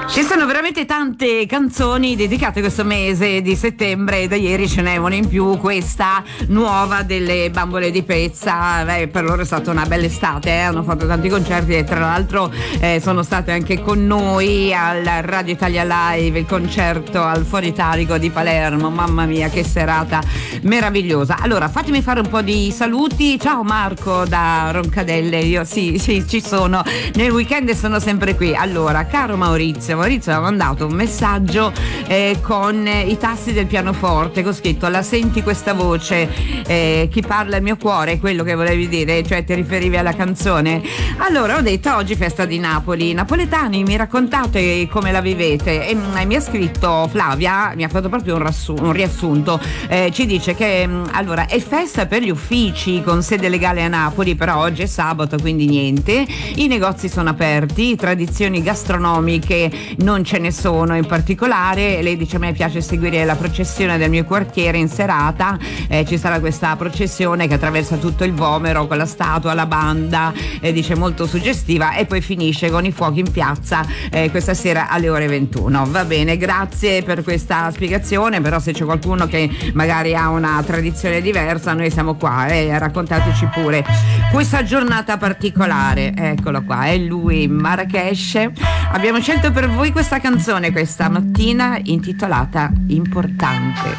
Ci sono veramente tante canzoni dedicate questo mese di settembre, da ieri ce n'è una in più, questa nuova delle Bambole di Pezza. Per loro è stata una bella estate, hanno fatto tanti concerti e tra l'altro sono state anche con noi al Radio Italia Live, il concerto al Foro Italico di Palermo. Mamma mia, che serata meravigliosa. Allora, fatemi fare un po' di saluti. Ciao Marco da Roncadelle, io sì, ci sono nel weekend e sono sempre qui. Allora, caro Maurizio ha mandato un messaggio con i tasti del pianoforte, con scritto: la senti questa voce, chi parla il mio cuore, è quello che volevi dire, cioè ti riferivi alla canzone. Allora ho detto: oggi festa di Napoli, napoletani, mi raccontate come la vivete. E mi ha scritto Flavia, mi ha fatto proprio un riassunto, ci dice che allora è festa per gli uffici con sede legale a Napoli, però oggi è sabato, quindi niente, i negozi sono aperti, tradizioni gastronomiche non ce ne sono in particolare. Lei dice: a me piace seguire la processione del mio quartiere in serata, ci sarà questa processione che attraversa tutto il Vomero con la statua, la banda, dice molto suggestiva, e poi finisce con i fuochi in piazza questa sera alle ore 21. Va bene, grazie per questa spiegazione, però se c'è qualcuno che magari ha una tradizione diversa, noi siamo qua, raccontateci pure questa giornata particolare. Eccolo qua, è lui, Marrakesh. Abbiamo scelto per voi questa canzone questa mattina intitolata Importante.